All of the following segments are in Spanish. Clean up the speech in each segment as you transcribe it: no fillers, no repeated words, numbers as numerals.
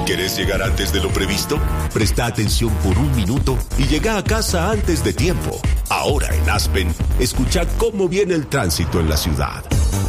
¿Querés llegar antes de lo previsto? Presta atención por un minuto y llega a casa antes de tiempo. Ahora en Aspen, escucha cómo viene el tránsito en la ciudad.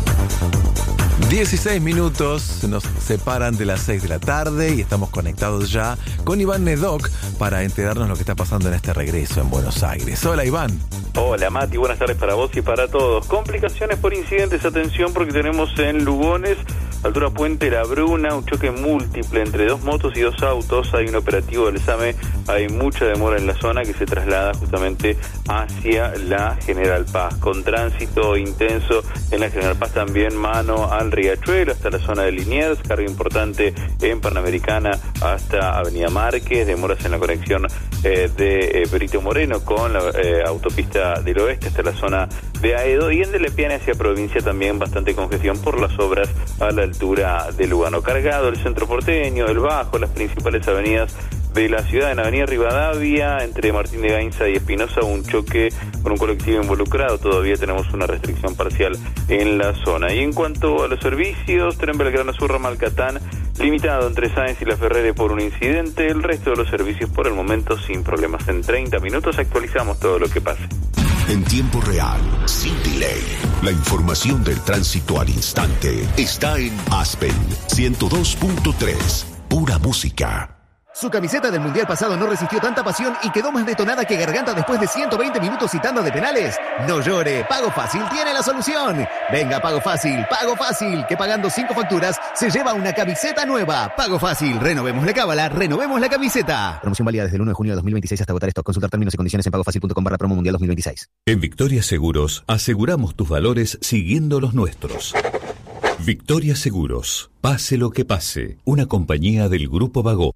16 minutos nos separan de las 6 de la tarde y estamos conectados ya con Iván Nedoc para enterarnos lo que está pasando en este regreso en Buenos Aires. Hola, Iván. Hola, Mati, buenas tardes para vos y para todos. Complicaciones por incidentes, atención, porque tenemos en Lugones, altura Puente La Bruna, un choque múltiple entre dos motos y dos autos. Hay un operativo del SAME, hay mucha demora en la zona que se traslada justamente hacia la General Paz, con tránsito intenso en la General Paz, también mano al Riachuelo hasta la zona de Liniers, carga importante en Panamericana hasta Avenida Márquez, demoras en la conexión de Perito Moreno con la autopista del oeste hasta la zona de Aedo, y en de Lepiane hacia provincia también bastante congestión por las obras a la altura de Lugano. Cargado el centro porteño, el Bajo, las principales avenidas de la ciudad. En Avenida Rivadavia, entre Martín de Gainza y Espinosa, un choque con un colectivo involucrado. Todavía tenemos una restricción parcial en la zona. Y en cuanto a los servicios, Tren Belgrano Sur Ramal Catán, limitado entre Sáenz y La Ferrere por un incidente. El resto de los servicios por el momento sin problemas. En 30 minutos actualizamos todo lo que pase. En tiempo real, sin delay. La información del tránsito al instante está en Aspen 102.3. Pura música. Su camiseta del Mundial pasado no resistió tanta pasión y quedó más detonada que Garganta después de 120 minutos y tanda de penales. No llore, Pago Fácil tiene la solución. Venga, Pago Fácil, que pagando 5 facturas se lleva una camiseta nueva. Pago Fácil, renovemos la cábala, renovemos la camiseta. Promoción válida desde el 1 de junio de 2026 hasta agotar stock. Consultar términos y condiciones en pagofacil.com/promo mundial 2026. En Victoria Seguros aseguramos tus valores siguiendo los nuestros. Victoria Seguros, pase lo que pase, una compañía del Grupo Bagó.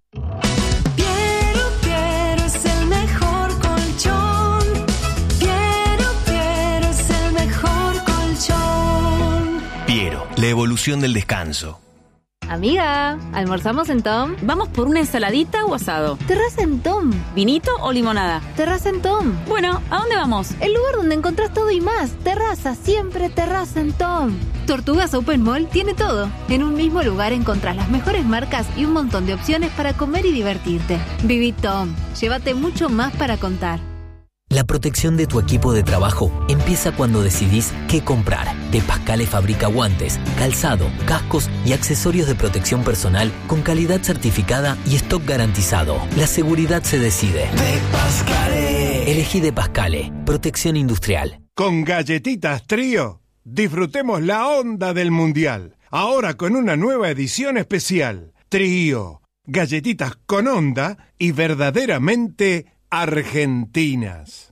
Piero es el mejor colchón. Piero es el mejor colchón. Piero, la evolución del descanso. Amiga, ¿almorzamos en Tom? ¿Vamos por una ensaladita o asado? Terraza en Tom. ¿Vinito o limonada? Terraza en Tom. Bueno, ¿a dónde vamos? El lugar donde encontrás todo y más. Terraza, siempre terraza en Tom. Tortugas Open Mall tiene todo. En un mismo lugar encontrás las mejores marcas y un montón de opciones para comer y divertirte. Viví Tom. Llévate mucho más para contar. La protección de tu equipo de trabajo empieza cuando decidís qué comprar. De Pascale fabrica guantes, calzado, cascos y accesorios de protección personal con calidad certificada y stock garantizado. La seguridad se decide. De Pascale. Elegí De Pascale, protección industrial. Con Galletitas Trío, disfrutemos la onda del Mundial. Ahora con una nueva edición especial. Trío, galletitas con onda y verdaderamente argentinas.